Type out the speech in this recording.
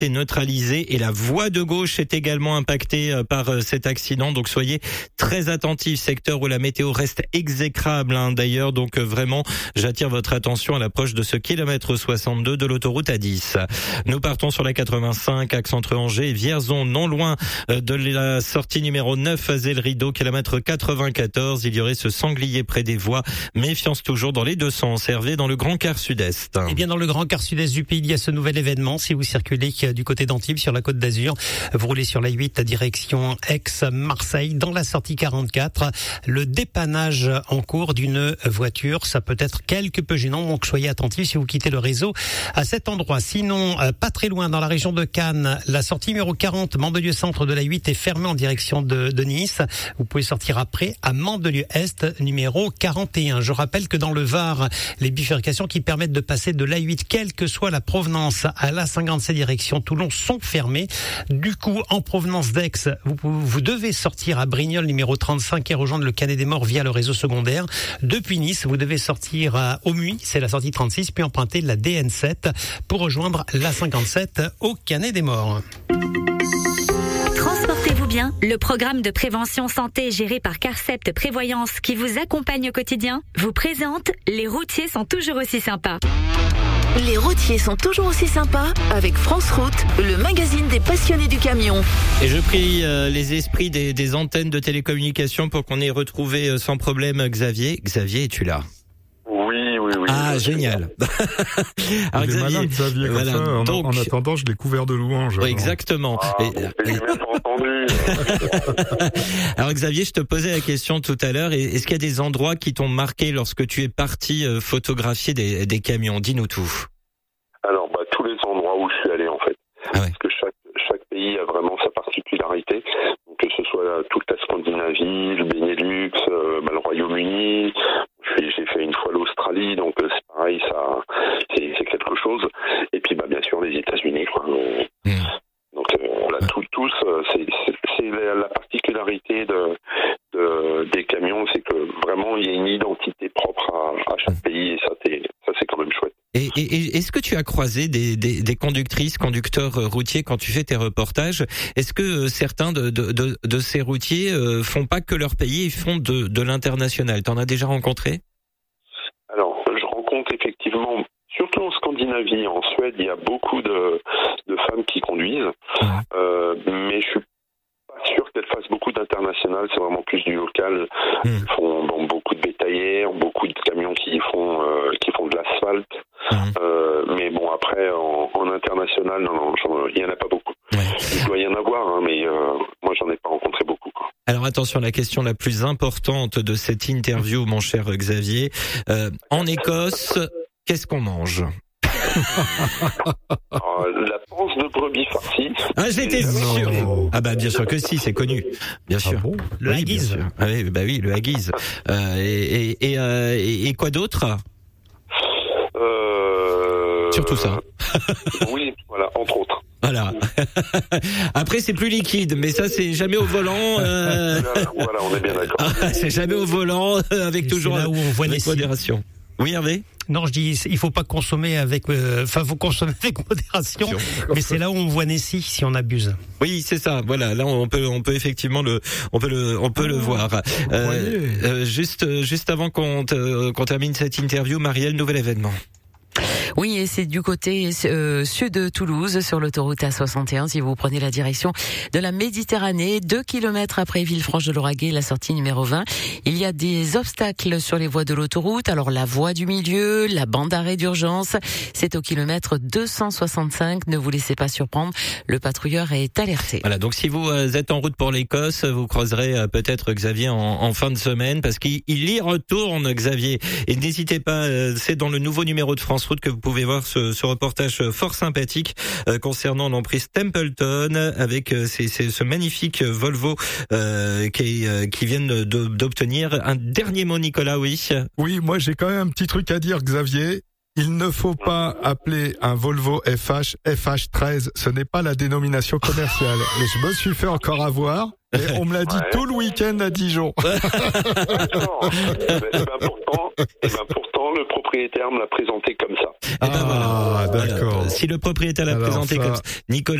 est neutralisé et la voie de gauche est également impactée par cet accident. Donc soyez très attentifs, secteur où la météo reste exécrable d'ailleurs. Donc vraiment, j'attire votre attention à l'approche de ce kilomètre 62 de l'autoroute A10. Nous partons sur la 85, axe entre Angers et Vierzon, non loin de la sortie numéro 9 à Zé-le-Rideau, kilomètre 94. Il y aurait ce sanglier près des voies. Méfiance toujours dans les deux sens. Hervé, dans le Grand Quart Sud-Est. Eh bien, dans le Grand Quart Sud-Est du pays, il y a ce nouvel événement. Si vous circulez du côté d'Antibes, sur la Côte d'Azur, vous roulez sur la 8 à direction Aix-Marseille, dans la sortie 44, le dépannage en cours d'une voiture, ça peut être quelque peu gênant, donc soyez attentifs si vous quittez le réseau à cet endroit. Sinon, pas très loin, dans la région de Cannes, la sortie numéro 40, Mandelieu-Centre de la 8 est fermée en direction de Nice. Vous pouvez sortir après à Mandelieu-Est, numéro 41. Je rappelle que dans le Var, les bifurcations qui permettent de passer de l'A8, quelle que soit la provenance, à l'A57 direction Toulon, sont fermées. Du coup, en provenance d'Aix, vous devez sortir à Brignoles, numéro 35, et rejoindre le Canet des Morts via le réseau secondaire. Depuis Nice, vous devez sortir à Aumuy, c'est la sortie 36, puis emprunter la DN7 pour rejoindre l'A57 au Canet des Morts. Transportez-vous bien, le programme de prévention santé géré par Carcept Prévoyance qui vous accompagne au quotidien vous présente Les routiers sont toujours aussi sympas. Les routiers sont toujours aussi sympas avec France Route, le magazine des passionnés du camion. Et je prie les esprits des antennes de télécommunication pour qu'on ait retrouvé sans problème Xavier. Xavier, es-tu là ? Oui. Ah, génial. Alors il est malin, Xavier, comme voilà, ça. donc, en attendant, je l'ai couvert de louanges. Oui, exactement. J'ai bien entendu. Alors Xavier, je te posais la question tout à l'heure. Est-ce qu'il y a des endroits qui t'ont marqué lorsque tu es parti photographier des camions ? Dis-nous tout. Alors, tous les endroits où je suis allé, en fait. Ah ouais. Parce que chaque pays a vraiment sa particularité. Donc, que ce soit toute la Scandinavie, le Benelux, le Royaume-Uni. J'ai fait une fois l'Australie, donc c'est pareil, ça, c'est quelque chose. Et puis, bien sûr, les États-Unis, quoi. Donc, tous, c'est la particularité des camions, c'est que vraiment, il y a une identité propre à chaque pays, et ça, c'est quand même chouette. Et est-ce que tu as croisé des conducteurs routiers quand tu fais tes reportages ? Est-ce que certains de ces routiers font pas que leur pays, ils font de l'international ? T'en as déjà rencontré ? Alors, je rencontre effectivement, surtout en Scandinavie, en Suède, il y a beaucoup de femmes qui conduisent, mais je suis pas sûr qu'elles fassent beaucoup d'international, c'est vraiment plus du local. Ils font beaucoup de bétaillères, beaucoup de camions qui font de l'asphalte. Mais bon, après, en international, non, il y en a pas beaucoup. Il doit y en avoir, mais moi, j'en ai pas rencontré beaucoup, quoi. Alors attention, la question la plus importante de cette interview, mon cher Xavier. En Écosse, qu'est-ce qu'on mange ? La panse de brebis farcie. Ah, j'étais sûr. Ah bien sûr que si, c'est connu. Bien sûr. Bon, le haggis. Ah oui, le haggis. Et quoi d'autre ? Surtout ça. Oui, voilà, entre autres. Voilà. Après, c'est plus liquide, mais ça, c'est jamais au volant. Voilà, on est bien d'accord. C'est jamais au volant, avec toujours là où on voit avec modération. Oui, Hervé ? Non, je dis, il faut pas consommer faut consommer avec modération, mais c'est là où on voit Nessie si on abuse. Oui, c'est ça. Voilà, là on peut effectivement le voir. Juste avant qu'on termine cette interview, Marielle, nouvel événement. Oui, et c'est du côté sud de Toulouse, sur l'autoroute A61, si vous prenez la direction de la Méditerranée, 2 kilomètres après Villefranche-de-Lauragais, la sortie numéro 20. Il y a des obstacles sur les voies de l'autoroute. Alors, la voie du milieu, la bande d'arrêt d'urgence, c'est au kilomètre 265. Ne vous laissez pas surprendre, le patrouilleur est alerté. Voilà, donc si vous êtes en route pour l'Écosse, vous croiserez peut-être Xavier en fin de semaine, parce qu'il y retourne, Xavier. Et n'hésitez pas, c'est dans le nouveau numéro de France Route que vous pouvez voir ce reportage fort sympathique concernant l'emprise Templeton, avec ce magnifique Volvo qui viennent d'obtenir un dernier mot, Nicolas. Oui, moi j'ai quand même un petit truc à dire, Xavier. Il ne faut pas appeler un Volvo FH13, ce n'est pas la dénomination commerciale. Mais je me suis fait encore avoir. Et on me l'a dit tout le week-end à Dijon. Pourtant, le propriétaire propriétaire me l'a présenté comme ça. Eh ben voilà. D'accord. Si le propriétaire l'a présenté comme ça, Nicolas